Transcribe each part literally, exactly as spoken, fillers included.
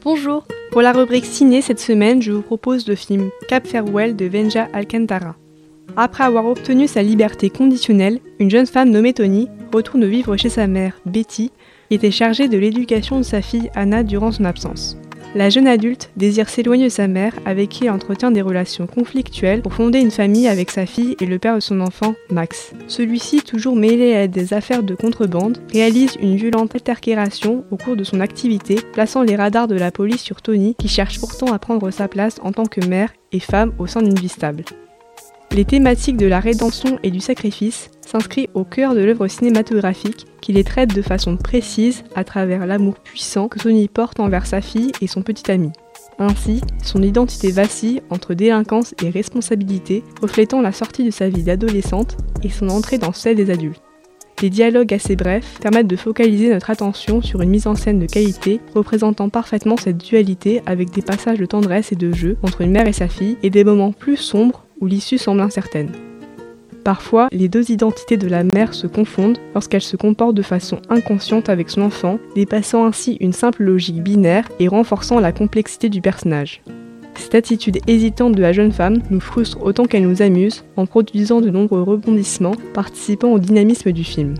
Bonjour, pour la rubrique ciné cette semaine, je vous propose le film Cape Farewell de Venja Alcântara. Après avoir obtenu sa liberté conditionnelle, une jeune femme nommée Tony retourne vivre chez sa mère, Betty, qui était chargée de l'éducation de sa fille Anna durant son absence. La jeune adulte désire s'éloigner de sa mère avec qui elle entretient des relations conflictuelles pour fonder une famille avec sa fille et le père de son enfant, Max. Celui-ci, toujours mêlé à des affaires de contrebande, réalise une violente altercation au cours de son activité, plaçant les radars de la police sur Tony qui cherche pourtant à prendre sa place en tant que mère et femme au sein d'une vie stable. Les thématiques de la rédemption et du sacrifice s'inscrivent au cœur de l'œuvre cinématographique qui les traite de façon précise à travers l'amour puissant que Tony porte envers sa fille et son petit ami. Ainsi, son identité vacille entre délinquance et responsabilité, reflétant la sortie de sa vie d'adolescente et son entrée dans celle des adultes. Les dialogues assez brefs permettent de focaliser notre attention sur une mise en scène de qualité, représentant parfaitement cette dualité avec des passages de tendresse et de jeu entre une mère et sa fille et des moments plus sombres où l'issue semble incertaine. Parfois, les deux identités de la mère se confondent lorsqu'elle se comporte de façon inconsciente avec son enfant, dépassant ainsi une simple logique binaire et renforçant la complexité du personnage. Cette attitude hésitante de la jeune femme nous frustre autant qu'elle nous amuse, en produisant de nombreux rebondissements, participant au dynamisme du film.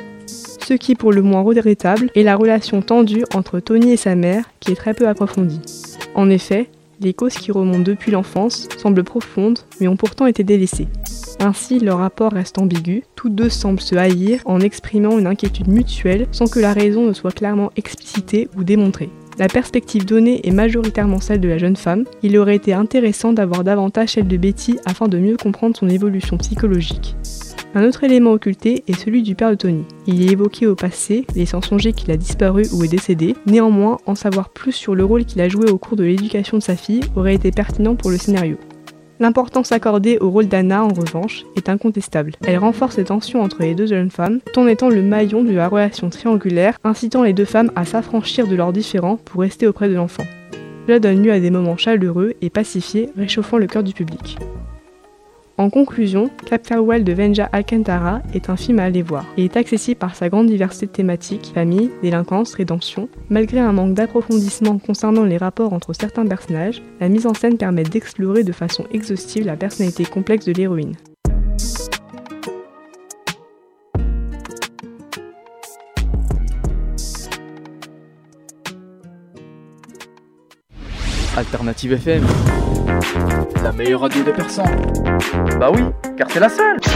Ce qui est pour le moins regrettable est la relation tendue entre Tony et sa mère, qui est très peu approfondie. En effet, les causes qui remontent depuis l'enfance semblent profondes, mais ont pourtant été délaissées. Ainsi, leur rapport reste ambigu, tous deux semblent se haïr en exprimant une inquiétude mutuelle sans que la raison ne soit clairement explicitée ou démontrée. La perspective donnée est majoritairement celle de la jeune femme. Il aurait été intéressant d'avoir davantage celle de Betty afin de mieux comprendre son évolution psychologique. Un autre élément occulté est celui du père de Tony. Il est évoqué au passé, laissant songer qu'il a disparu ou est décédé. Néanmoins, en savoir plus sur le rôle qu'il a joué au cours de l'éducation de sa fille aurait été pertinent pour le scénario. L'importance accordée au rôle d'Anna, en revanche, est incontestable. Elle renforce les tensions entre les deux jeunes femmes, tout en étant le maillon de la relation triangulaire, incitant les deux femmes à s'affranchir de leurs différends pour rester auprès de l'enfant. Cela donne lieu à des moments chaleureux et pacifiés, réchauffant le cœur du public. En conclusion, Cape Farewell de Venja Alcântara est un film à aller voir. Il est accessible par sa grande diversité de thématiques, famille, délinquance, rédemption. Malgré un manque d'approfondissement concernant les rapports entre certains personnages, la mise en scène permet d'explorer de façon exhaustive la personnalité complexe de l'héroïne. Alternative F M, la meilleure radio de Persan. Bah oui, car c'est la seule.